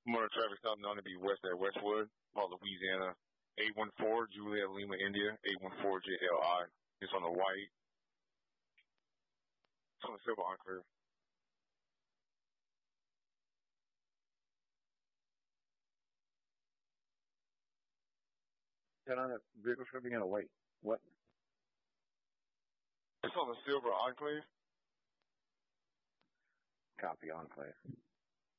Motor traffic stop known to be west at Westwood, Paul, Louisiana. 814 Juliet Lima, India. 814 JLI. It's on the white. It's on the silver enclave. Turn on the vehicle stripping on a white. What? It's on the silver enclave. Copy enclave.